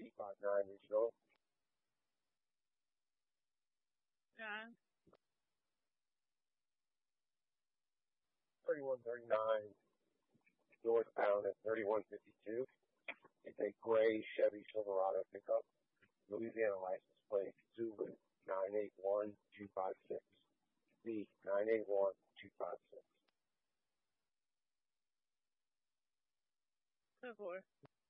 B59 Regional. Yeah. 3139 northbound at 3152. It's a gray Chevy Silverado pickup. Louisiana license plate Zulu 981256. B 981256. 10-4.